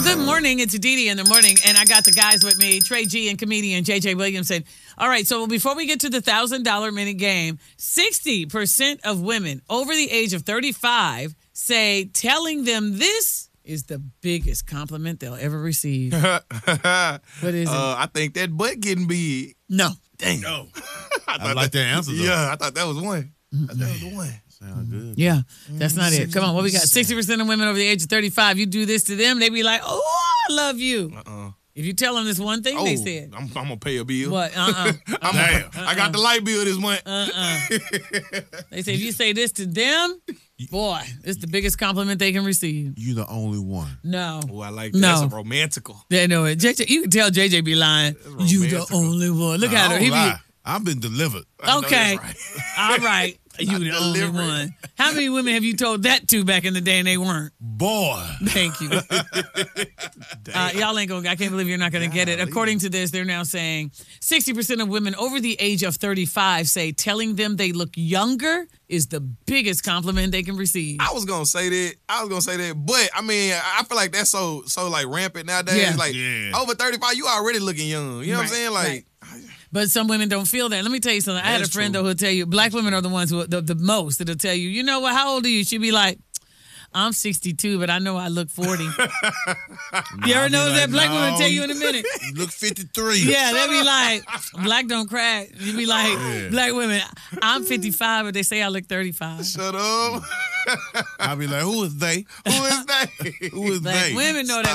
good morning. It's Didi in the morning, and I got the guys with me, Trey G and comedian JJ Williamson. All right, so before we get to the $1,000 minute game, 60% of women over the age of 35 say telling them this is the biggest compliment they'll ever receive. What is it? I think that butt getting big. No. Dang. No. I like that answer, though. Yeah, I thought that was one. That was the one. Sound good. Yeah, that's not it. Come on, what we got? 60% of women over the age of 35, you do this to them, they be like, oh, I love you. If you tell them this one thing they said. I'm going to pay a bill. What? Damn. I got the light bill this month. They say if you say this to them, boy, it's the biggest compliment they can receive. You the only one. No. Oh, I like that. No. That's a romantical. They know it. JJ, you can tell JJ be lying. You the only one. Look at her. He be, I've been delivered. okay. Right. All right. You the only one. How many women have you told that to back in the day and they weren't? Boy. Thank you. Y'all ain't gonna, I can't believe you're not gonna get it. According to this, they're now saying 60% of women over the age of 35 say telling them they look younger is the biggest compliment they can receive. I was gonna say that, but I mean, I feel like that's so like rampant nowadays. Yeah. Like over 35, you already looking young. You know what I'm saying? Like, But some women don't feel that. Let me tell you something. I had a friend though who'll tell you, black women are the ones who the most that'll tell you, you know what, how old are you? She'd be like, I'm 62, but I know I look 40. You ever know that black women tell you in a minute? You look 53. Yeah, they be like, black don't crack. You be like, black women, I'm 55, but they say I look 35. Shut up. I'll be like, who is they? Who is they? Who is Black they? women know that.